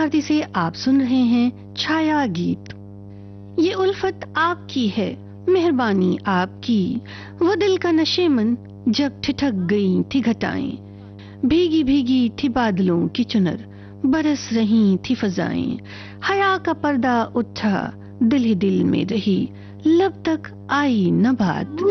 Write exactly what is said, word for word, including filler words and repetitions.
भारती से आप सुन रहे हैं छाया गीत। ये उल्फत आपकी है, मेहरबानी आपकी, वो दिल का नशेमन जब ठिठक गई थी घटाएं, भीगी भीगी थी बादलों की चुनर, बरस रही थी फजाएं, हया का पर्दा उठा, दिल ही दिल में रही, लब तक आई न बात।